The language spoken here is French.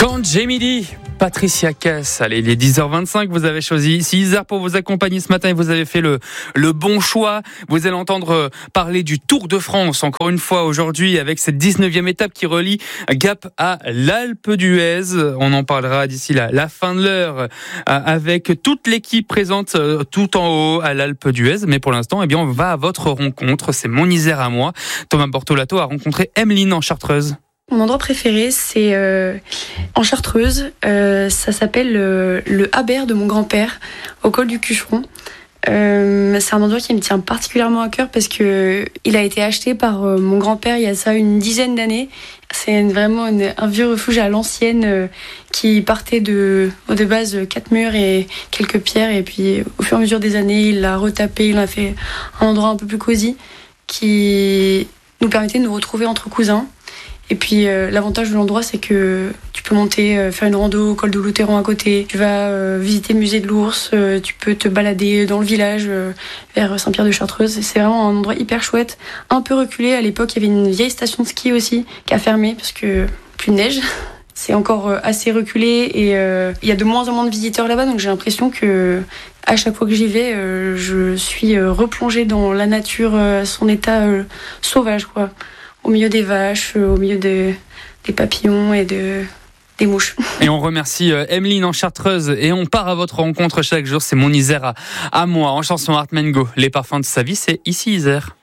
Quand Jamie Lee, Patricia Cass, allez, il est 10h25, vous avez choisi ici Isère pour vous accompagner ce matin et vous avez fait le bon choix. Vous allez entendre parler du Tour de France, encore une fois aujourd'hui, avec cette 19e étape qui relie Gap à l'Alpe d'Huez. On en parlera d'ici la fin de l'heure avec toute l'équipe présente tout en haut à l'Alpe d'Huez. Mais pour l'instant, on va à votre rencontre. C'est mon Isère à moi. Thomas Bortolato a rencontré Emeline en Chartreuse. Mon endroit préféré, c'est en Chartreuse. Ça s'appelle le Habert de mon grand-père, au col du Cucheron. C'est un endroit qui me tient particulièrement à cœur parce que il a été acheté par mon grand-père il y a ça une dizaine d'années. C'est vraiment un vieux refuge à l'ancienne qui partait de base 4 murs et quelques pierres. Et puis au fur et à mesure des années, il l'a retapé, il a fait un endroit un peu plus cosy qui nous permettait de nous retrouver entre cousins. Et puis l'avantage de l'endroit, c'est que tu peux monter, faire une rando au col de Loutéron à côté. Tu vas visiter le musée de l'ours, tu peux te balader dans le village vers Saint-Pierre-de-Chartreuse. C'est vraiment un endroit hyper chouette, un peu reculé. À l'époque, il y avait une vieille station de ski aussi qui a fermé parce que plus de neige. C'est encore assez reculé et il y a de moins en moins de visiteurs là-bas. Donc j'ai l'impression que à chaque fois que j'y vais, je suis replongée dans la nature, son état sauvage, quoi. Au milieu des vaches, au milieu des papillons et des mouches. Et on remercie Emeline en Chartreuse et on part à votre rencontre chaque jour. C'est mon Isère à moi. En chanson Heartman Go, les parfums de sa vie, c'est ici Isère.